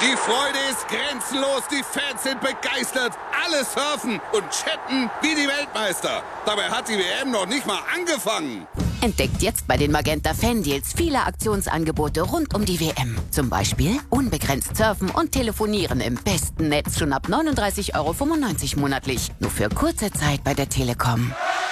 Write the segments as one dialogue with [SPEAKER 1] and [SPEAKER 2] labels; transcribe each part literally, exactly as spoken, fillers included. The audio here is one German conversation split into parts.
[SPEAKER 1] Die Freude ist grenzenlos, die Fans sind begeistert, alle surfen und chatten wie die Weltmeister. Dabei hat die W M noch nicht mal angefangen.
[SPEAKER 2] Entdeckt jetzt bei den Magenta Fan-Deals viele Aktionsangebote rund um die W M. Zum Beispiel unbegrenzt surfen und telefonieren im besten Netz schon ab neununddreißig Euro fünfundneunzig monatlich. Nur für kurze Zeit bei der Telekom.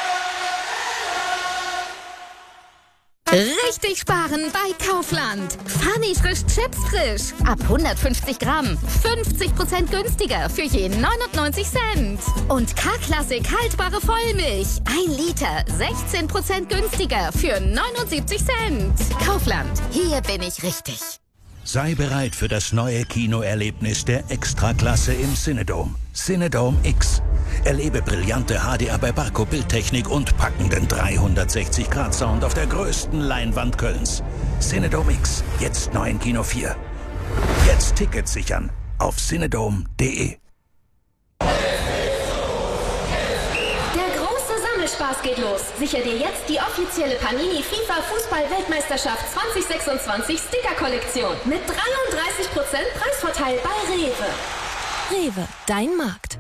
[SPEAKER 3] Richtig sparen bei Kaufland. Funny frisch Chips frisch. Ab hundertfünfzig Gramm. fünfzig Prozent günstiger für je neunundneunzig Cent. Und K-Klassik haltbare Vollmilch. ein Liter. sechzehn Prozent günstiger für neunundsiebzig Cent. Kaufland. Hier bin ich richtig.
[SPEAKER 4] Sei bereit für das neue Kinoerlebnis der Extraklasse im Cinedome. Cinedome X. Erlebe brillante H D R bei Barco Bildtechnik und packenden dreihundertsechzig Grad Sound auf der größten Leinwand Kölns. Cinedome X, jetzt neu in Kino vier. Jetzt Tickets sichern auf cinedome punkt de.
[SPEAKER 5] Spaß geht los. Sicher dir jetzt die offizielle Panini FIFA Fußball-Weltmeisterschaft zwanzig sechsundzwanzig Sticker-Kollektion mit dreiunddreißig Prozent Preisvorteil bei Rewe.
[SPEAKER 3] Rewe, dein Markt.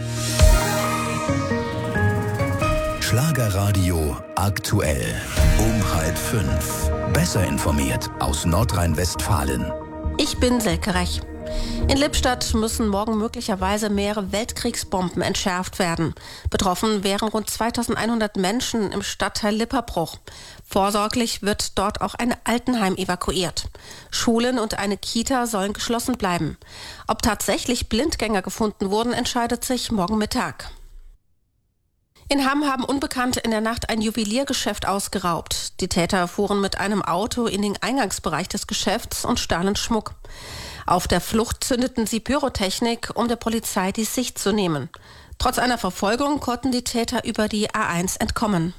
[SPEAKER 6] Schlagerradio aktuell. Um halb fünf. Besser informiert aus Nordrhein-Westfalen.
[SPEAKER 7] Ich bin Silke Rech. In Lippstadt müssen morgen möglicherweise mehrere Weltkriegsbomben entschärft werden. Betroffen wären rund zweitausendeinhundert Menschen im Stadtteil Lipperbruch. Vorsorglich wird dort auch ein Altenheim evakuiert. Schulen und eine Kita sollen geschlossen bleiben. Ob tatsächlich Blindgänger gefunden wurden, entscheidet sich morgen Mittag. In Hamm haben Unbekannte in der Nacht ein Juweliergeschäft ausgeraubt. Die Täter fuhren mit einem Auto in den Eingangsbereich des Geschäfts und stahlen Schmuck. Auf der Flucht zündeten sie Pyrotechnik, um der Polizei die Sicht zu nehmen. Trotz einer Verfolgung konnten die Täter über die A eins entkommen.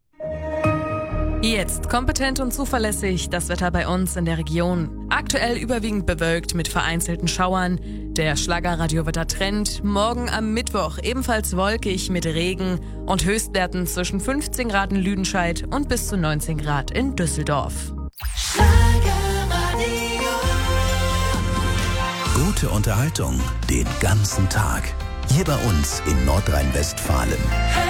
[SPEAKER 8] Jetzt kompetent und zuverlässig das Wetter bei uns in der Region. Aktuell überwiegend bewölkt mit vereinzelten Schauern. Der Schlagerradiowetter-Trend morgen am Mittwoch ebenfalls wolkig mit Regen und Höchstwerten zwischen fünfzehn Grad in Lüdenscheid und bis zu neunzehn Grad in Düsseldorf.
[SPEAKER 6] Gute Unterhaltung den ganzen Tag. Hier bei uns in Nordrhein-Westfalen.